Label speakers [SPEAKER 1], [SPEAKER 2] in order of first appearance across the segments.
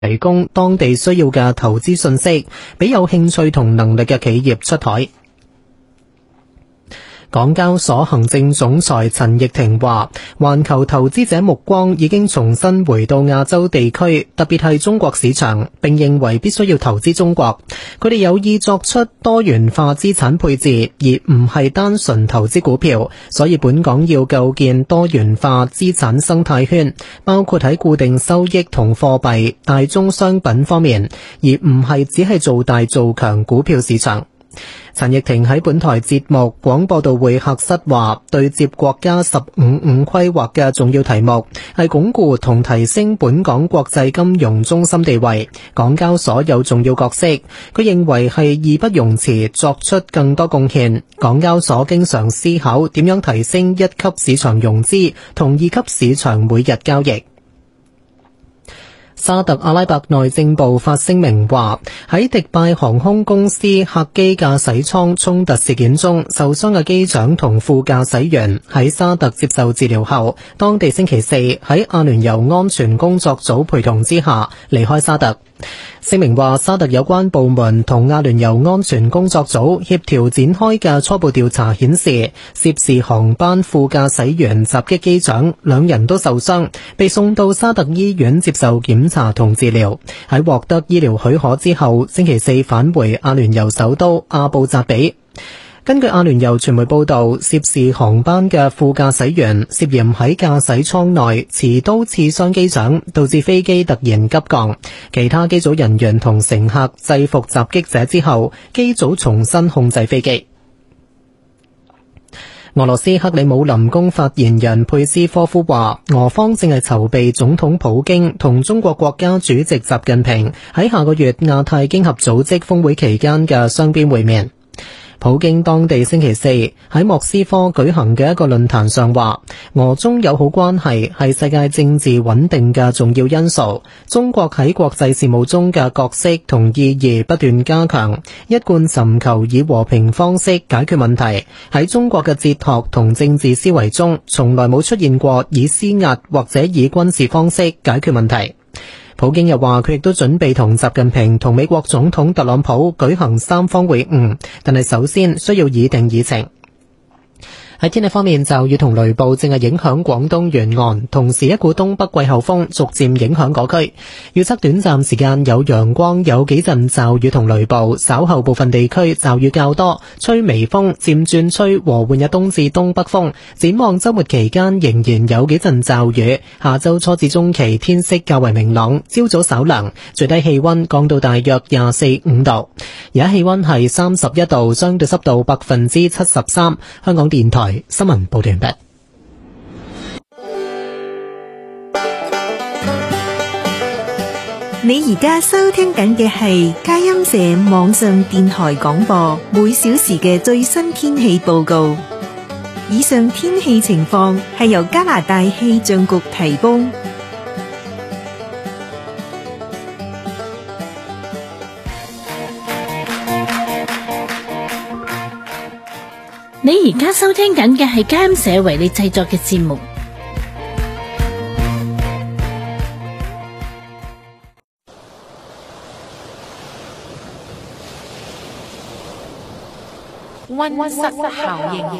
[SPEAKER 1] 提供當地需要嘅投資信息，俾有興趣同能力嘅企業出台。港交所行政總裁陳翊庭話，環球投資者目光已經重新回到亞洲地區，特別係中國市場，並認為必須要投資中國。佢哋有意作出多元化資產配置，而唔係單純投資股票，所以本港要構建多元化資產生態圈，包括喺固定收益同貨幣、大宗商品方面，而唔係只係做大做強股票市場。陳翊庭喺本台節目廣播道會客室話，對接國家15五規劃嘅重要題目係鞏固同提升本港國際金融中心地位，港交所有重要角色。佢認為係義不容辭作出更多貢獻。港交所經常思考點樣提升一級市場融資同二級市場每日交易。沙特阿拉伯內政部發聲明話，喺迪拜航空公司客機駕駛艙衝突事件中受傷嘅機長同副駕駛員喺沙特接受治療後，當地星期四喺阿聯酋安全工作組陪同之下離開沙特。聲明話，沙特有關部門同阿聯酋安全工作組協調展開嘅初步調查顯示，涉事航班副駕駛員襲擊機長，兩人都受傷，被送到沙特醫院接受檢查同治療。喺獲得醫療許可之後，星期四返回阿聯酋首都阿布扎比。根據阿聯酋傳媒報道，涉事航班嘅副駕駛員涉嫌喺駕駛艙內持刀刺傷機長，導致飛機突然急降。其他機組人員同乘客制服襲擊者之後，機組重新控制飛機。俄羅斯克里姆林宮發言人佩斯科夫話，俄方正係籌備總統普京同中國國家主席習近平喺下個月亞太經合組織峰會期間嘅雙邊會面。普京當地星期四喺莫斯科舉行嘅一個論壇上話，俄中友好關係係世界政治穩定嘅重要因素，中國喺國際事務中嘅角色同意義不斷加強，一貫尋求以和平方式解決問題。喺中國嘅哲學同政治思維中，從來冇出現過以施壓或者以軍事方式解決問題。普京又話，佢亦都準備同習近平同美國總統特朗普舉行三方會晤，但係首先需要擬定議程。喺天氣方面，驟雨同雷暴正係影響廣東沿岸，同時一股東北季候風逐漸影響嗰區。預測短暫時間有陽光，有幾陣驟雨同雷暴，稍後部分地區驟雨較多，吹微風，漸轉吹和緩嘅東至東北風。展望週末期間仍然有幾陣驟雨，下週初至中期天色較為明朗，朝早稍涼，最低氣溫降到大約24-25度。而家氣溫係31度，相對濕度73%。香港電台新聞報道完畢。
[SPEAKER 2] 你而家收聽緊嘅係佳音社網上電台廣播，每小時嘅最新天氣報告。以上天氣情況係由加拿大氣象局提供。
[SPEAKER 3] 你而家收聽緊嘅係佳音社為你製作嘅節目。溫室效應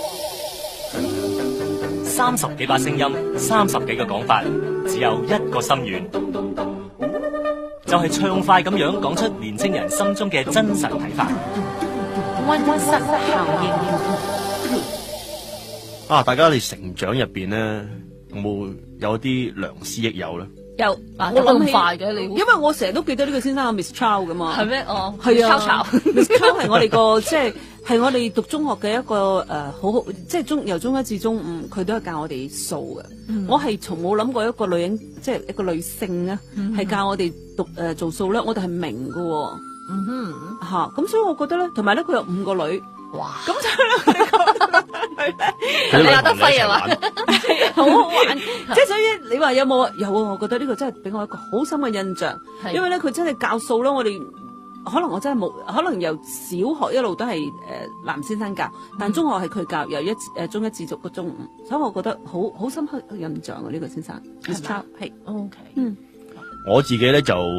[SPEAKER 4] ，30幾把聲音，30幾個講法，只有一個心願，就係暢快咁樣講出年青人心中嘅真實睇法。
[SPEAKER 3] 溫室效應
[SPEAKER 5] 啊！大家你成長入邊咧，有啲良師益友咧？
[SPEAKER 6] 有，我諗起快嘅你，因為我成日都記得呢個先生係 Miss Chow 噶嘛。係咩？哦，係啊 ，Miss Chow 係我哋個即係我哋讀中學嘅一個好好，即係由中一至中五，佢都係教我哋數嘅。我係從冇諗過一個女人，即係一個女性啊，係教我哋做數咧，我哋係明㗎。咁所以我覺得咧，同埋咧佢有5個女，哇！咁所以咧，
[SPEAKER 5] 你有得揮啊嘛，
[SPEAKER 6] 係好好玩。即係所以你話有冇？有啊！我覺得呢個真係俾我一個好深嘅印象，因為咧佢真係教數啦。我哋可能我真係冇，可能由小學一路都係藍先生教，但中學係佢教，由中一至讀個中五，所以我覺得好深刻嘅印象啊！呢個先生，係 OK，
[SPEAKER 5] 我自己咧就